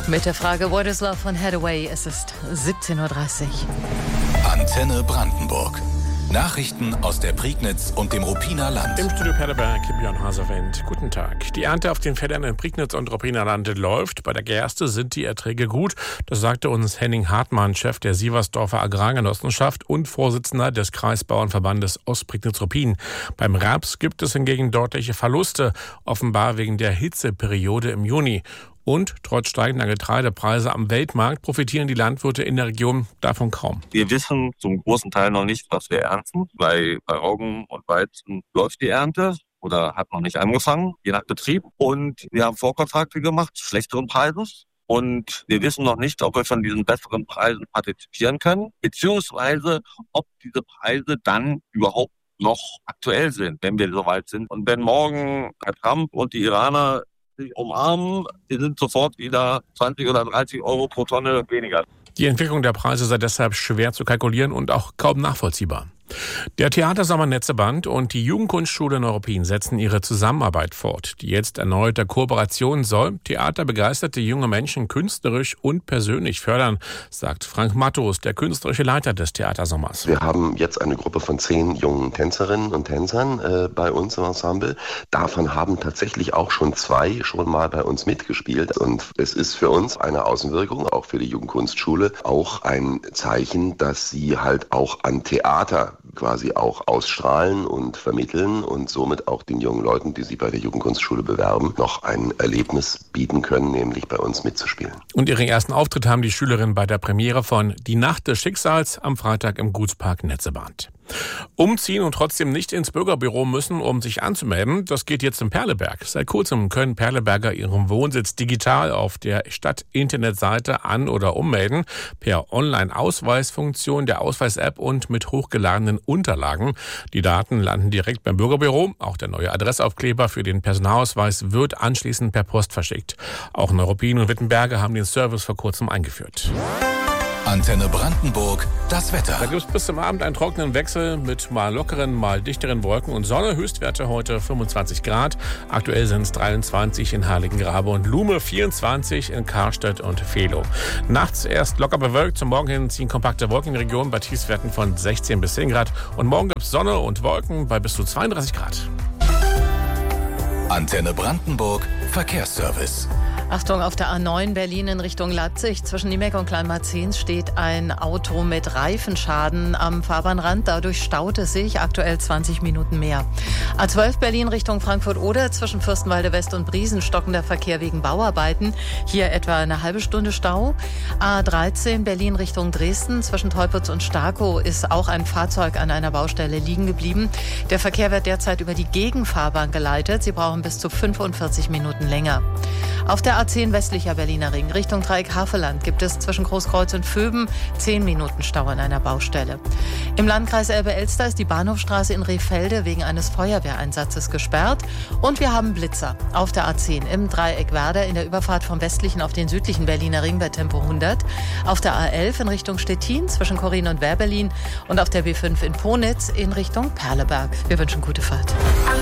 Mit der Frage What is Love von Hathaway, es ist 17:30 Uhr. Antenne Brandenburg. Nachrichten aus der Prignitz und dem Ruppiner Land. Im Studio Perleberg, Björn Haserwendt. Guten Tag. Die Ernte auf den Feldern in Prignitz und Ruppiner Land läuft. Bei der Gerste sind die Erträge gut. Das sagte uns Henning Hartmann, Chef der Sieversdorfer Agrargenossenschaft und Vorsitzender des Kreisbauernverbandes Ostprignitz-Ruppin. Beim Raps gibt es hingegen deutliche Verluste, offenbar wegen der Hitzeperiode im Juni. Und trotz steigender Getreidepreise am Weltmarkt profitieren die Landwirte in der Region davon kaum. Wir wissen zum großen Teil noch nicht, was wir ernten. Bei Roggen und Weizen läuft die Ernte oder hat noch nicht angefangen, je nach Betrieb. Und wir haben Vorkontrakte gemacht, schlechteren Preises. Und wir wissen noch nicht, ob wir von diesen besseren Preisen partizipieren können, beziehungsweise ob diese Preise dann überhaupt noch aktuell sind, wenn wir soweit sind. Und wenn morgen Herr Trump und die Iraner sich umarmen, die sind sofort wieder 20 oder 30 Euro pro Tonne weniger. Die Entwicklung der Preise sei deshalb schwer zu kalkulieren und auch kaum nachvollziehbar. Der Theatersommer Netzeband und die Jugendkunstschule in Ruppin setzen ihre Zusammenarbeit fort. Die jetzt erneute Kooperation soll theaterbegeisterte junge Menschen künstlerisch und persönlich fördern, sagt Frank Mattos, der künstlerische Leiter des Theatersommers. Wir haben jetzt eine Gruppe von 10 jungen Tänzerinnen und Tänzern bei uns im Ensemble. Davon haben tatsächlich auch schon 2 schon mal bei uns mitgespielt. Und es ist für uns eine Außenwirkung, auch für die Jugendkunstschule, auch ein Zeichen, dass sie halt auch an Theater quasi auch ausstrahlen und vermitteln und somit auch den jungen Leuten, die sich bei der Jugendkunstschule bewerben, noch ein Erlebnis bieten können, nämlich bei uns mitzuspielen. Und ihren ersten Auftritt haben die Schülerinnen bei der Premiere von Die Nacht des Schicksals am Freitag im Gutspark Netzeband. Umziehen und trotzdem nicht ins Bürgerbüro müssen, um sich anzumelden, das geht jetzt in Perleberg. Seit kurzem können Perleberger ihren Wohnsitz digital auf der Stadt-Internetseite an- oder ummelden, per Online-Ausweisfunktion der Ausweis-App und mit hochgeladenen Unterlagen. Die Daten landen direkt beim Bürgerbüro. Auch der neue Adressaufkleber für den Personalausweis wird anschließend per Post verschickt. Auch in Ruppin und Wittenberge haben den Service vor kurzem eingeführt. Antenne Brandenburg, das Wetter. Da gibt es bis zum Abend einen trockenen Wechsel mit mal lockeren, mal dichteren Wolken und Sonne. Höchstwerte heute 25 Grad. Aktuell sind es 23 in Heiligengrabe und Lume, 24 in Karstedt und Velo. Nachts erst locker bewölkt, zum Morgen hin ziehen kompakte Wolkenregionen bei Tiefstwerten von 16 bis 10 Grad. Und morgen gibt es Sonne und Wolken bei bis zu 32 Grad. Antenne Brandenburg, Verkehrsservice. Achtung, auf der A9 Berlin in Richtung Leipzig. Zwischen Niemeck und Kleinmarzahn steht ein Auto mit Reifenschaden am Fahrbahnrand. Dadurch staut es sich aktuell 20 Minuten mehr. A12 Berlin Richtung Frankfurt-Oder. Zwischen Fürstenwalde West und Briesen stockender Verkehr wegen Bauarbeiten. Hier etwa eine halbe Stunde Stau. A13 Berlin Richtung Dresden. Zwischen Teupitz und Starkow ist auch ein Fahrzeug an einer Baustelle liegen geblieben. Der Verkehr wird derzeit über die Gegenfahrbahn geleitet. Sie brauchen bis zu 45 Minuten länger. Auf der A10 westlicher Berliner Ring Richtung Dreieck Havelland gibt es zwischen Großkreuz und Vöben 10 Minuten Stau an einer Baustelle. Im Landkreis Elbe-Elster ist die Bahnhofstraße in Rehfelde wegen eines Feuerwehreinsatzes gesperrt. Und wir haben Blitzer auf der A10 im Dreieck Werder in der Überfahrt vom westlichen auf den südlichen Berliner Ring bei Tempo 100. Auf der A11 in Richtung Stettin zwischen Korin und Wehrberlin und auf der B5 in Ponitz in Richtung Perleberg. Wir wünschen gute Fahrt.